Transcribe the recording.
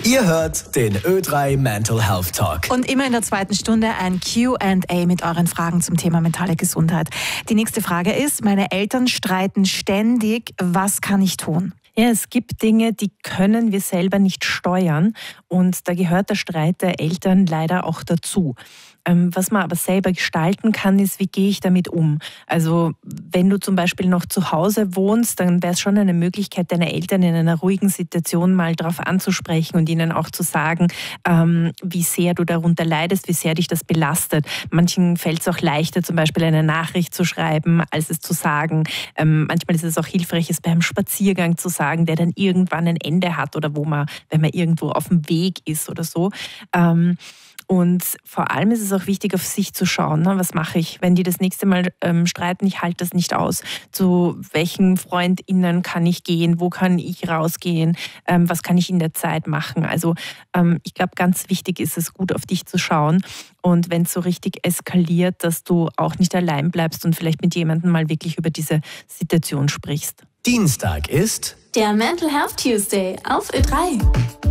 Ihr hört den Ö3 Mental Health Talk. Und immer in der zweiten Stunde ein Q&A mit euren Fragen zum Thema mentale Gesundheit. Die nächste Frage ist, meine Eltern streiten ständig, was kann ich tun? Ja, es gibt Dinge, die können wir selber nicht steuern und da gehört der Streit der Eltern leider auch dazu. Was man aber selber gestalten kann, ist, wie gehe ich damit um? Also wenn du zum Beispiel noch zu Hause wohnst, dann wäre es schon eine Möglichkeit, deine Eltern in einer ruhigen Situation mal darauf anzusprechen und ihnen auch zu sagen, wie sehr du darunter leidest, wie sehr dich das belastet. Manchen fällt es auch leichter, zum Beispiel eine Nachricht zu schreiben, als es zu sagen. Manchmal ist es auch hilfreich, es beim Spaziergang zu sagen, der dann irgendwann ein Ende hat oder wenn man irgendwo auf dem Weg ist oder so. Und vor allem ist es auch wichtig, auf sich zu schauen. Ne? Was mache ich, wenn die das nächste Mal streiten? Ich halte das nicht aus. Zu welchen FreundInnen kann ich gehen? Wo kann ich rausgehen? Was kann ich in der Zeit machen? Also ich glaube, ganz wichtig ist es, gut auf dich zu schauen. Und wenn es so richtig eskaliert, dass du auch nicht allein bleibst und vielleicht mit jemandem mal wirklich über diese Situation sprichst. Dienstag ist der Mental Health Tuesday auf Ö3.